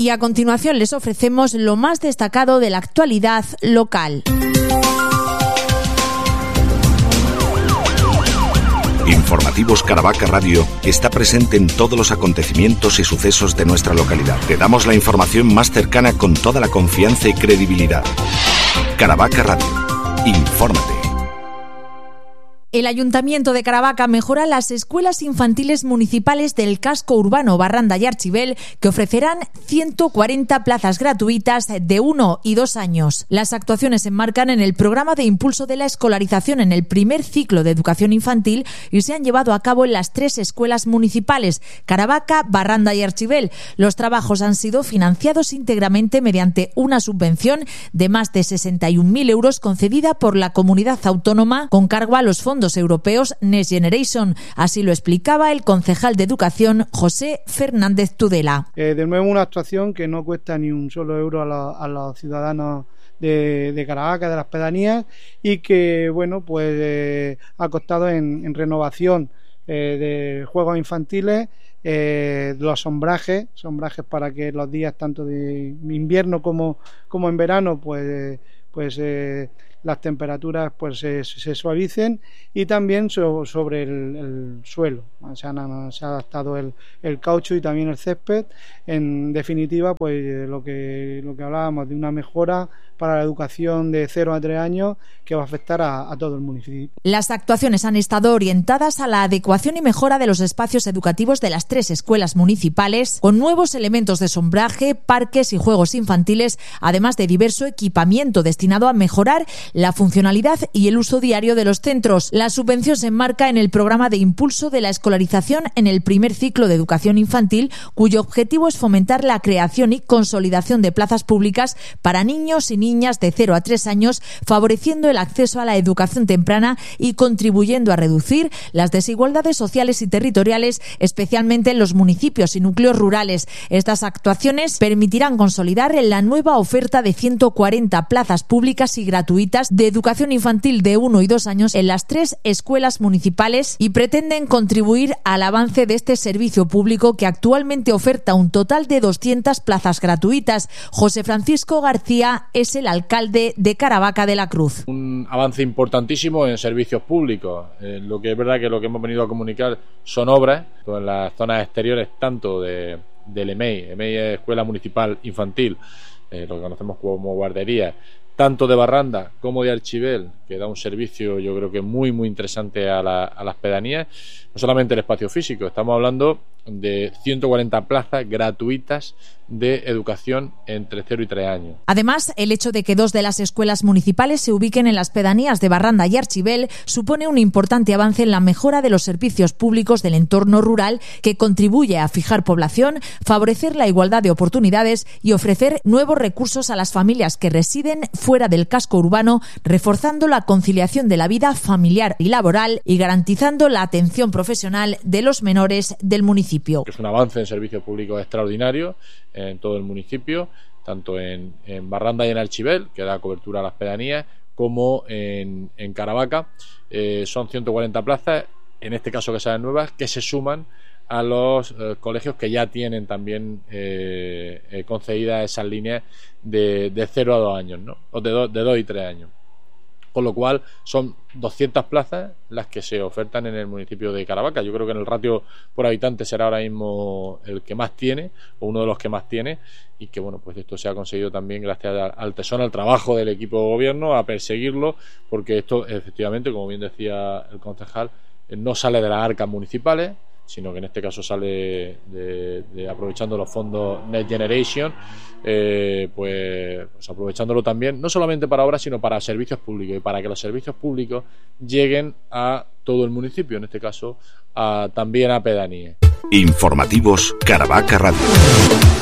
Y a continuación les ofrecemos lo más destacado de la actualidad local. Informativos Caravaca Radio está presente en todos los acontecimientos y sucesos de nuestra localidad. Te damos la información más cercana con toda la confianza y credibilidad. Caravaca Radio. Infórmate. El Ayuntamiento de Caravaca mejora las escuelas infantiles municipales del casco urbano Barranda y Archibel, que ofrecerán 140 plazas gratuitas de 1 y 2 años. Las actuaciones se enmarcan en el programa de impulso de la escolarización en el primer ciclo de educación infantil y se han llevado a cabo en las 3 escuelas municipales, Caravaca, Barranda y Archibel. Los trabajos han sido financiados íntegramente mediante una subvención de más de 61.000 euros concedida por la comunidad autónoma con cargo a los fondos europeos Next Generation. Así lo explicaba el concejal de Educación, José Fernández Tudela. De nuevo, una actuación que no cuesta ni un solo euro a los ciudadanos de Caravaca, de las pedanías, y que bueno, pues ha costado en renovación de juegos infantiles, los sombrajes para que los días tanto de invierno como en verano pues las temperaturas pues se suavicen, y también sobre el suelo se ha adaptado el caucho y también el césped. En definitiva, pues lo que hablábamos de una mejora para la educación de 0 a 3 años que va a afectar a todo el municipio. Las actuaciones han estado orientadas a la adecuación y mejora de los espacios educativos de las 3 escuelas municipales, con nuevos elementos de sombraje, parques y juegos infantiles, además de diverso equipamiento destinado a mejorar la funcionalidad y el uso diario de los centros. La subvención se enmarca en el programa de impulso de la escolarización en el primer ciclo de educación infantil, cuyo objetivo es fomentar la creación y consolidación de plazas públicas para niños y niñas de 0 a 3 años, favoreciendo el acceso a la educación temprana y contribuyendo a reducir las desigualdades sociales y territoriales, especialmente en los municipios y núcleos rurales. Estas actuaciones permitirán consolidar la nueva oferta de 140 plazas públicas y gratuitas de educación infantil de 1 y 2 años en las 3 escuelas municipales y pretenden contribuir al avance de este servicio público, que actualmente oferta un total de 200 plazas gratuitas. José Francisco García es el alcalde de Caravaca de la Cruz. Un avance importantísimo en servicios públicos. Lo que es verdad que lo que hemos venido a comunicar son obras en las zonas exteriores, tanto del EMEI es Escuela Municipal Infantil, lo que conocemos como guardería, tanto de Barranda como de Archibel, que da un servicio yo creo que muy interesante a las pedanías. No solamente el espacio físico, estamos hablando de 140 plazas gratuitas de educación entre 0 y 3 años. Además, el hecho de que 2 de las escuelas municipales se ubiquen en las pedanías de Barranda y Archibel supone un importante avance en la mejora de los servicios públicos del entorno rural, que contribuye a fijar población, favorecer la igualdad de oportunidades y ofrecer nuevos recursos a las familias que residen fuera del casco urbano, reforzando la conciliación de la vida familiar y laboral y garantizando la atención profesional de los menores del municipio. Es un avance en servicios públicos extraordinario en todo el municipio, tanto en Barranda y en Archibel, que da cobertura a las pedanías, como en Caravaca. Son 140 plazas, en este caso que sean nuevas, que se suman a los colegios que ya tienen también concedidas esas líneas de 0 a 2 años, ¿no? O de 2 y 3 años. Con lo cual son 200 plazas las que se ofertan en el municipio de Caravaca. Yo creo que en el ratio por habitante será ahora mismo el que más tiene, o uno de los que más tiene, y que bueno, pues esto se ha conseguido también gracias al tesón, al trabajo del equipo de gobierno, a perseguirlo, porque esto efectivamente, como bien decía el concejal, no sale de las arcas municipales, sino que en este caso sale de aprovechando los fondos Next Generation, pues aprovechándolo también, no solamente para obras, sino para servicios públicos, y para que los servicios públicos lleguen a todo el municipio, en este caso también a pedanías. Informativos Caravaca Radio.